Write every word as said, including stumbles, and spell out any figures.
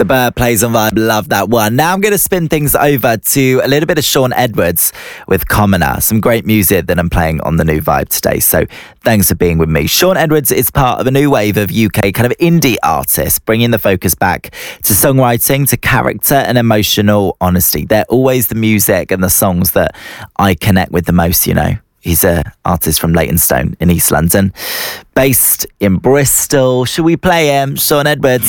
The Bird plays on Vibe. Love that one. Now I'm going to spin things over to a little bit of Shawn Edwards with Commoner. Some great music that I'm playing on the new Vibe today. So thanks for being with me. Shawn Edwards is part of a new wave of U K kind of indie artists, bringing the focus back to songwriting, to character and emotional honesty. They're always the music and the songs that I connect with the most, you know. He's an artist from Leytonstone in East London, based in Bristol. Should we play him? Shawn Edwards.